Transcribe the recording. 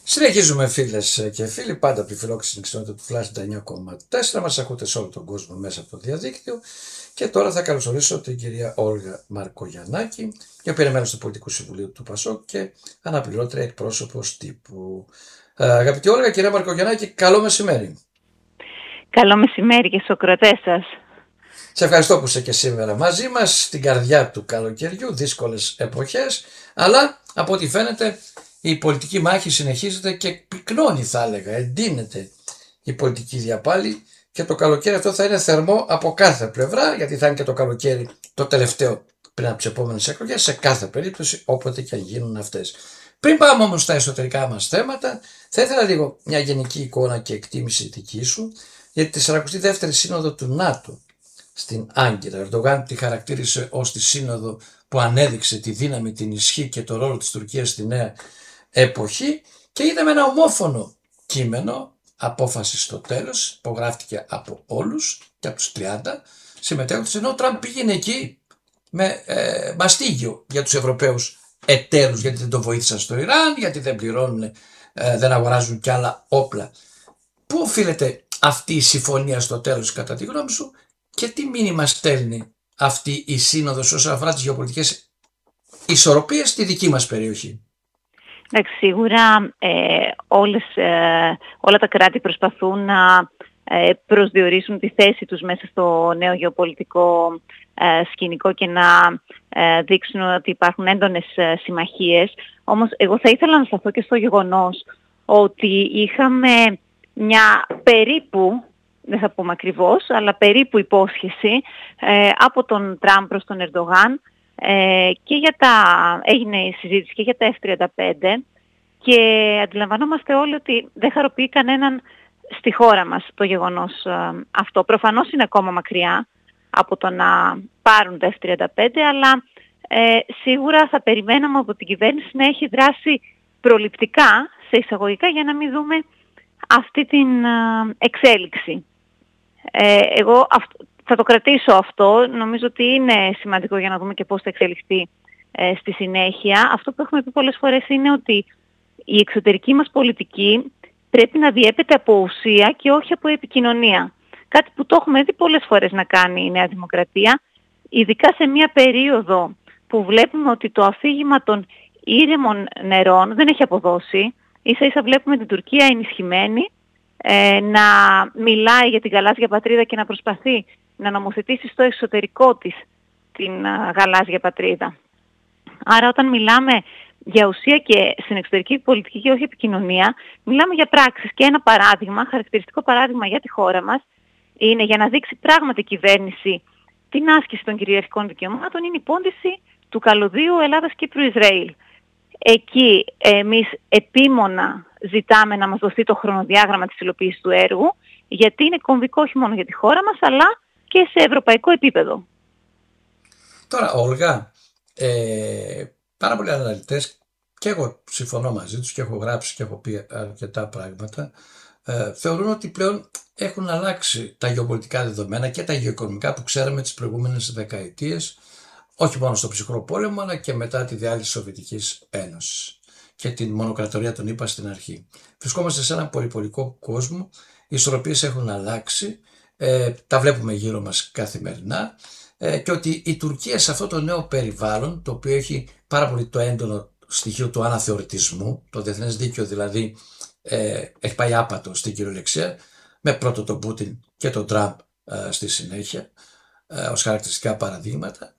Συνεχίζουμε φίλες και φίλοι, πάντα από τη φιλόξενη ξενότητα του Flash 99,4. Μας ακούτε σε όλο τον κόσμο μέσα από το διαδίκτυο. Και τώρα θα καλωσορίσω την κυρία Όλγα Μαρκογιαννάκη, η οποία είναι μέλος του Πολιτικού Συμβουλίου του ΠΑΣΟΚ και αναπληρώτρια εκπρόσωπος τύπου. Αγαπητή Όλγα, κυρία Μαρκογιαννάκη, καλό μεσημέρι. Καλό μεσημέρι και στους ακροατές σας. Σε ευχαριστώ που είσαι και σήμερα μαζί μας, στην καρδιά του καλοκαιριού, δύσκολες εποχές, αλλά από ό,τι φαίνεται η πολιτική μάχη συνεχίζεται και πυκνώνει, θα έλεγα, εντείνεται η πολιτική διαπάλη και το καλοκαίρι αυτό θα είναι θερμό από κάθε πλευρά, γιατί θα είναι και το καλοκαίρι το τελευταίο πριν από τις επόμενες εκλογές, σε κάθε περίπτωση, όποτε και αν γίνουν αυτές. Πριν πάμε όμως στα εσωτερικά μας θέματα, θα ήθελα λίγο μια γενική εικόνα και εκτίμηση δική σου για τη 42η Σύνοδο του ΝΑΤΟ στην Άγκυρα. Ο Ερντογάν τη χαρακτήρισε ως τη σύνοδο που ανέδειξε τη δύναμη, την ισχύ και το ρόλο της Τουρκίας στη νέα εποχή και είδαμε ένα ομόφωνο κείμενο, απόφαση στο τέλος, υπογράφτηκε από όλους και από τους 30 συμμετέχοντες, ενώ ο Τραμπ πήγαινε εκεί με μαστίγιο για τους Ευρωπαίους εταίρους, γιατί δεν το βοήθησαν στο Ιράν, γιατί δεν πληρώνουν, δεν αγοράζουν κι άλλα όπλα. Πού οφείλεται αυτή η συμφωνία στο τέλος κατά τη γνώμη σου και τι μήνυμα στέλνει αυτή η σύνοδος όσον αφορά τις γεωπολιτικές ισορροπίες στη δική μας περιοχή? Εντάξει, σίγουρα όλα τα κράτη προσπαθούν να προσδιορίσουν τη θέση τους μέσα στο νέο γεωπολιτικό σκηνικό και να δείξουν ότι υπάρχουν έντονες συμμαχίες. Όμως εγώ θα ήθελα να σταθώ και στο γεγονός ότι είχαμε μια περίπου, δεν θα πούμε ακριβώς, αλλά περίπου υπόσχεση από τον Τραμπ προς τον Ερντογάν και έγινε η συζήτηση και για τα F-35 και αντιλαμβανόμαστε όλοι ότι δεν χαροποιεί κανέναν στη χώρα μας το γεγονός αυτό. Προφανώς είναι ακόμα μακριά από το να πάρουν τα F-35, αλλά σίγουρα θα περιμέναμε από την κυβέρνηση να έχει δράσει προληπτικά, σε εισαγωγικά, για να μην δούμε αυτή την εξέλιξη. Εγώ θα το κρατήσω αυτό. Νομίζω ότι είναι σημαντικό για να δούμε και πώς θα εξελιχθεί στη συνέχεια. Αυτό που έχουμε πει πολλές φορές είναι ότι η εξωτερική μας πολιτική πρέπει να διέπεται από ουσία και όχι από επικοινωνία. Κάτι που το έχουμε δει πολλές φορές να κάνει η Νέα Δημοκρατία, ειδικά σε μια περίοδο που βλέπουμε ότι το αφήγημα των ήρεμων νερών δεν έχει αποδώσει. Ίσα ίσα βλέπουμε την Τουρκία ενισχυμένη να μιλάει για την γαλάζια πατρίδα και να προσπαθεί να νομοθετήσει στο εσωτερικό της την γαλάζια πατρίδα. Άρα όταν μιλάμε για ουσία και στην εξωτερική πολιτική και όχι επικοινωνία, μιλάμε για πράξεις. Και ένα παράδειγμα, χαρακτηριστικό παράδειγμα για τη χώρα μας, είναι για να δείξει πράγματι η κυβέρνηση την άσκηση των κυριαρχικών δικαιωμάτων, είναι η πόντιση του καλωδίου Ελλάδας-Κύπρου-Ισραήλ. Εκεί εμείς επίμονα ζητάμε να μας δοθεί το χρονοδιάγραμμα της υλοποίησης του έργου, γιατί είναι κομβικό όχι μόνο για τη χώρα μας, αλλά και σε ευρωπαϊκό επίπεδο. Τώρα, Όλγα, πάρα πολλοί αναλυτές, και εγώ συμφωνώ μαζί τους και έχω γράψει και έχω πει αρκετά πράγματα, θεωρούν ότι πλέον έχουν αλλάξει τα γεωπολιτικά δεδομένα και τα γεωοικονομικά που ξέραμε τις προηγούμενες δεκαετίες, όχι μόνο στο ψυχρό πόλεμο, αλλά και μετά τη διάλυση της Σοβιετικής Ένωσης και την μονοκρατορία των ΗΠΑ στην αρχή. Βρισκόμαστε σε έναν πολυπολικό κόσμο, οι ισορροπίες έχουν αλλάξει, τα βλέπουμε γύρω μας καθημερινά, και ότι η Τουρκία σε αυτό το νέο περιβάλλον, το οποίο έχει πάρα πολύ το έντονο στοιχείο του αναθεωρητισμού, το διεθνές δίκαιο δηλαδή έχει πάει άπατο στην κυριολεξία, με πρώτο τον Πούτιν και τον Τραμπ στη συνέχεια ως χαρακτηριστικά παραδείγματα,